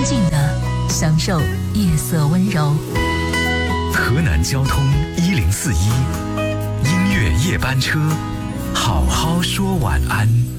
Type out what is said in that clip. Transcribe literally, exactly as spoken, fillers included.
静地享受夜色温柔。 河南交通一零四一音乐夜班车，好好说晚安。